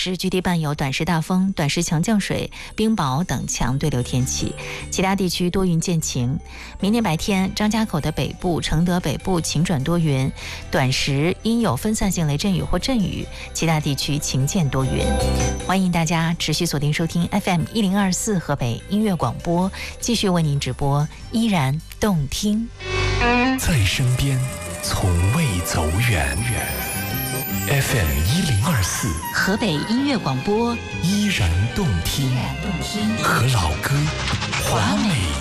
市局地伴有短时大风、短时强降水、冰雹等强对流天气，其他地区多云见晴。明天白天，张家口的北部、承德北部晴转多云，短时阴有分散性雷阵雨或阵雨，其他地区晴见多云。欢迎大家持续锁定收听 FM1024河北音乐广播，继续为您直播，依然动听。 在身边，从未走远。FM1024 河北音乐广播， 依然动听，和老歌华美